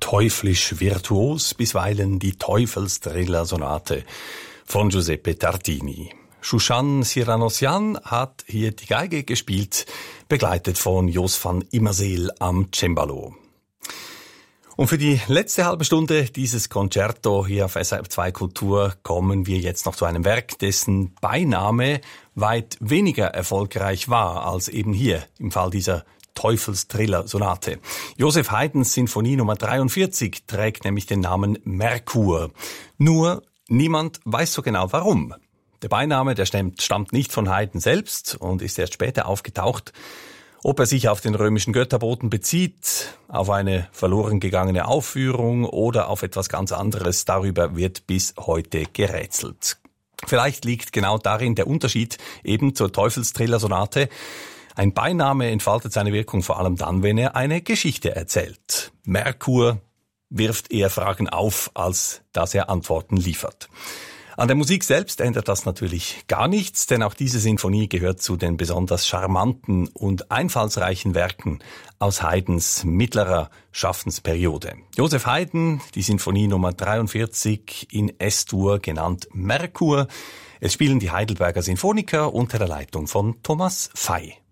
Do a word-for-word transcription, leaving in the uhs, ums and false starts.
teuflisch virtuos, bisweilen die Teufelsdriller-Sonate von Giuseppe Tartini. Shushan Siranosyan hat hier die Geige gespielt, begleitet von Jos van Immerseel am Cembalo. Und für die letzte halbe Stunde dieses Concerto hier auf S R F zwei Kultur kommen wir jetzt noch zu einem Werk, dessen Beiname weit weniger erfolgreich war als eben hier im Fall dieser Teufels-Triller-Sonate. Joseph Haydns Sinfonie Nummer dreiundvierzig trägt nämlich den Namen Merkur. Nur niemand weiß so genau warum. Der Beiname, der stammt, stammt nicht von Haydn selbst und ist erst später aufgetaucht. Ob er sich auf den römischen Götterboten bezieht, auf eine verloren gegangene Aufführung oder auf etwas ganz anderes, darüber wird bis heute gerätselt. Vielleicht liegt genau darin der Unterschied eben zur Teufels-Triller-Sonate. Ein Beiname entfaltet seine Wirkung vor allem dann, wenn er eine Geschichte erzählt. Merkur wirft eher Fragen auf, als dass er Antworten liefert. An der Musik selbst ändert das natürlich gar nichts, denn auch diese Sinfonie gehört zu den besonders charmanten und einfallsreichen Werken aus Haydns mittlerer Schaffensperiode. Joseph Haydn, die Sinfonie Nummer dreiundvierzig in S-Dur, genannt Merkur. Es spielen die Heidelberger Sinfoniker unter der Leitung von Thomas Fey.